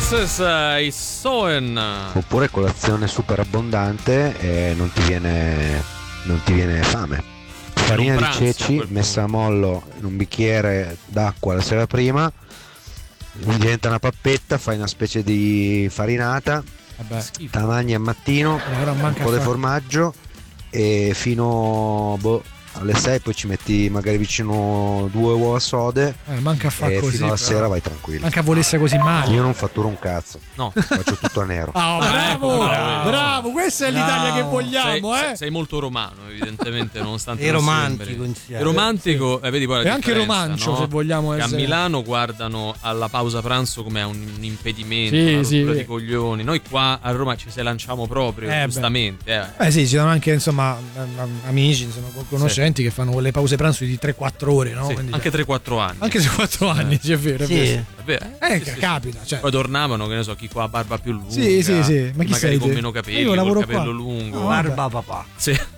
Frances is Soen. Oppure colazione super abbondante e non ti viene fame. Farina di ceci messa a mollo in un bicchiere d'acqua la sera prima, diventa una pappetta, fai una specie di farinata, la mangi al mattino, un po' di formaggio e fino alle 6 poi ci metti magari vicino 2 uova sode manca a far e così, fino alla però. sera vai tranquillo. Manca volesse così male. Io non fatturo un cazzo, no, faccio tutto a nero. Bravo, questa è l'Italia che vogliamo. Sei molto romano, evidentemente, nonostante è romantico insieme. È romantico, vedi poi la e anche romancio, no? se vogliamo che essere. a Milano guardano alla pausa pranzo come a un impedimento, una rottura di coglioni. Noi qua a Roma ci se lanciamo proprio, giustamente. Sì, ci sono anche insomma amici, insomma, conoscenti che fanno quelle pause pranzo di 3-4 ore, no? Sì, quindi, anche 3-4 anni. Anche 4 anni, sì, è vero, è vero. È vero. Capita. Cioè. Poi tornavano, che ne so, chi qua ha barba più lunga. Sì. Ma chi magari sei con te? meno capelli, Io col lavoro capello qua. lungo. Barba papà. Sì.